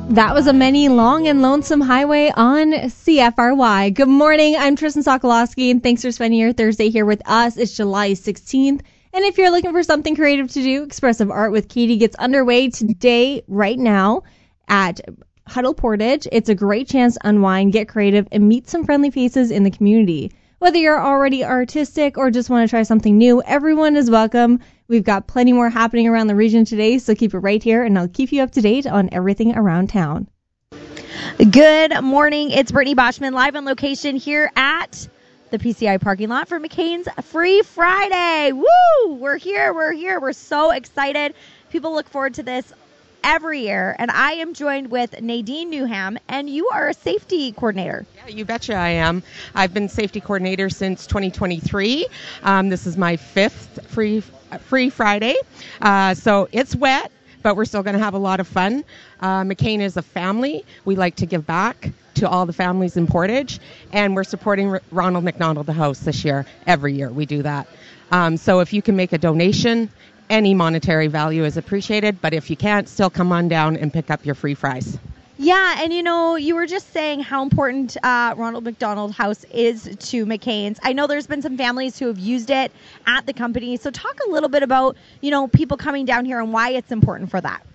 That was a many long and lonesome highway on CFRY. Good morning. I'm Tristan Sokolowski, and thanks for spending your Thursday here with us. It's July 16th. And if you're looking for something creative to do, Expressive Art with Katie gets underway today, right now, at Huddle Portage. It's a great chance to unwind, get creative, and meet some friendly faces in the community. Whether you're already artistic or just want to try something new, everyone is welcome. We've got plenty more happening around the region today, so keep it right here, and I'll keep you up to date on everything around town. Good morning. It's Brittany Boschman live on location here at the PCI parking lot for McCain's Free Friday. Woo! We're here. We're so excited. People look forward to this every year, and I am joined with Nadine Newham, and you are a safety coordinator. Yeah, you betcha I am. I've been safety coordinator since 2023. This is my fifth Free Friday. So it's wet, but we're still going to have a lot of fun. McCain is a family. We like to give back to all the families in Portage, and we're supporting Ronald McDonald House this year. Every year we do that. So if you can make a donation, any monetary value is appreciated, but if you can't, still come on down and pick up your free fries. Yeah, and you were just saying how important Ronald McDonald House is to McCain's. I know there's been some families who have used it at the company. So talk a little bit about, people coming down here and why it's important for that.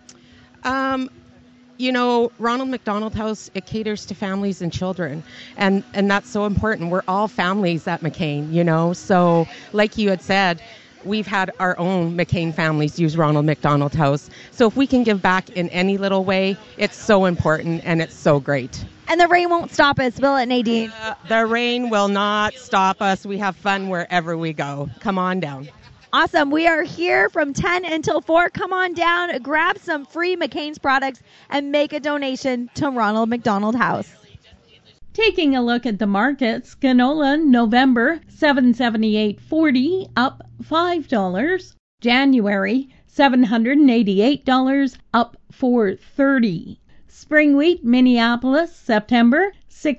Ronald McDonald House, it caters to families and children, and that's so important. We're all families at McCain, so like you had said, we've had our own McCain families use Ronald McDonald House. So if we can give back in any little way, it's so important and it's so great. And the rain won't stop us, will it, Nadine? The rain will not stop us. We have fun wherever we go. Come on down. Awesome. We are here from 10 until 4. Come on down, grab some free McCain's products, and make a donation to Ronald McDonald House. Taking a look at the markets, canola November $778.40 up $5. January $788 up $4.30. Spring wheat Minneapolis September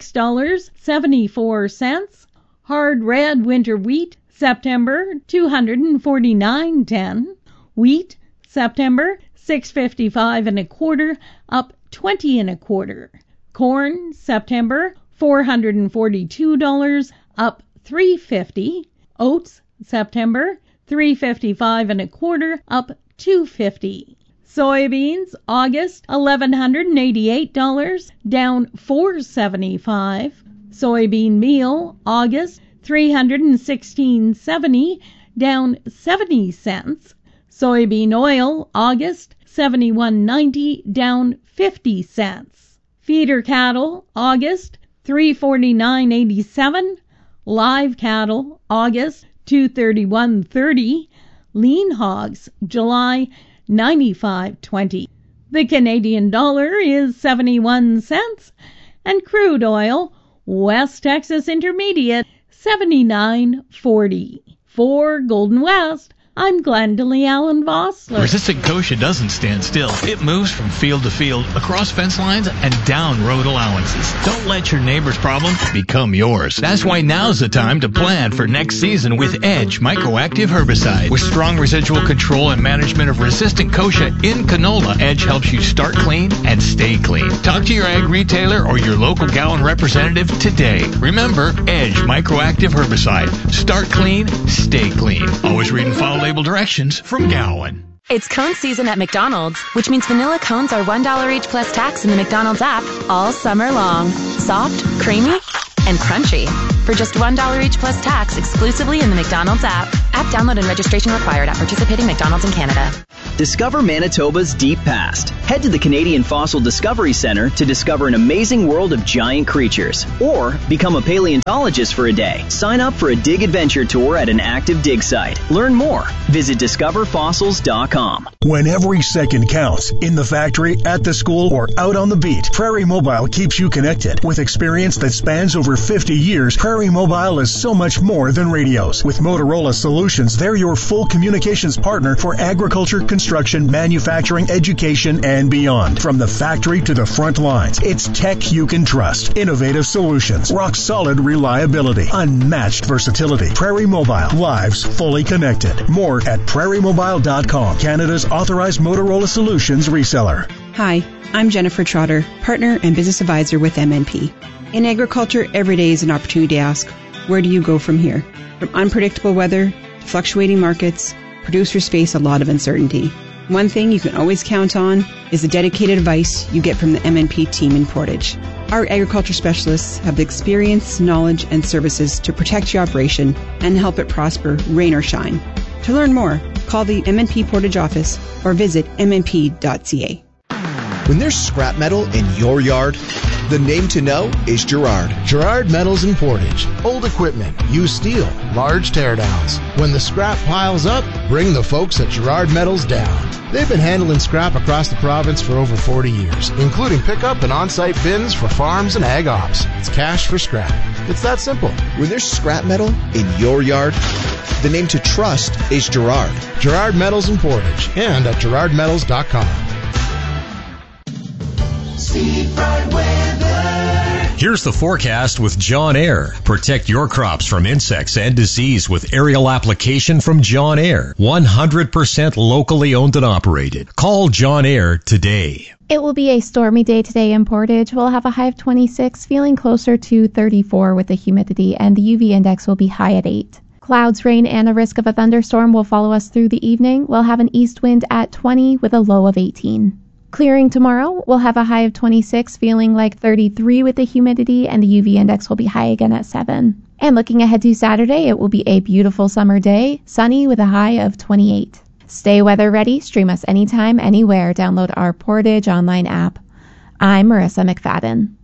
$6.74. Hard red winter wheat September $249.10. Wheat September $655 and a quarter up 20 and a quarter. Corn September $442 up $3.50. Oats September $355 and a quarter up $2.50. Soybeans August $1,188 down $4.75. Soybean meal August $316.70 down 70 cents. Soybean oil August $71.90 down 50 cents. Feeder cattle August $349.87. Live cattle August $231.30. Lean hogs July $95.20. The Canadian dollar is 71 cents, and crude oil West Texas Intermediate 79.40. For Golden West, I'm Glendalee Allen Vossler. Resistant Kosher doesn't stand still. It moves from field to field, across fence lines, and down road allowances. Don't let your neighbor's problem become yours. That's why now's the time to plan for next season with Edge Microactive Herbicide. With strong residual control and management of resistant Kosher in canola, Edge helps you start clean and stay clean. Talk to your ag retailer or your local Gowan representative today. Remember, Edge Microactive Herbicide. Start clean, stay clean. Always read and follow label directions from Gowan. It's cone season at McDonald's, which means vanilla cones are $1 each plus tax in the McDonald's app all summer long. Soft, creamy, and crunchy. For just $1 each plus tax exclusively in the McDonald's app. App download and registration required at participating McDonald's in Canada. Discover Manitoba's deep past. Head to the Canadian Fossil Discovery Centre to discover an amazing world of giant creatures. Or become a paleontologist for a day. Sign up for a dig adventure tour at an active dig site. Learn more. Visit discoverfossils.com. When every second counts, in the factory, at the school, or out on the beat, Prairie Mobile keeps you connected. With experience that spans over 50 years, Prairie Mobile is so much more than radios. With Motorola Solutions, they're your full communications partner for agriculture, construction, manufacturing, education, and beyond. From the factory to the front lines, it's tech you can trust. Innovative solutions, rock-solid reliability, unmatched versatility. Prairie Mobile, lives fully connected. More at prairiemobile.com, Canada's authorized Motorola Solutions reseller. Hi, I'm Jennifer Trotter, partner and business advisor with MNP. In agriculture, every day is an opportunity to ask, where do you go from here? From unpredictable weather to fluctuating markets, producers face a lot of uncertainty. One thing you can always count on is the dedicated advice you get from the MNP team in Portage. Our agriculture specialists have the experience, knowledge, and services to protect your operation and help it prosper, rain or shine. To learn more, call the MNP Portage office or visit mnp.ca. When there's scrap metal in your yard, the name to know is Girard. Girard Metals in Portage. Old equipment, used steel, large teardowns. When the scrap piles up, bring the folks at Girard Metals down. They've been handling scrap across the province for over 40 years, including pickup and on-site bins for farms and ag ops. It's cash for scrap. It's that simple. When there's scrap metal in your yard, the name to trust is Girard. Girard Metals in Portage and at girardmetals.com. Here's the forecast with John Air. Protect your crops from insects and disease with aerial application from John Air. 100% locally owned and operated. Call John Air today. It will be a stormy day today in Portage. We'll have a high of 26, feeling closer to 34 with the humidity, and the UV index will be high at 8. Clouds, rain, and a risk of a thunderstorm will follow us through the evening. We'll have an east wind at 20 with a low of 18. Clearing tomorrow, we'll have a high of 26, feeling like 33 with the humidity, and the UV index will be high again at 7. And looking ahead to Saturday, it will be a beautiful summer day, sunny with a high of 28. Stay weather ready, stream us anytime, anywhere, download our Portage online app. I'm Marissa McFadden.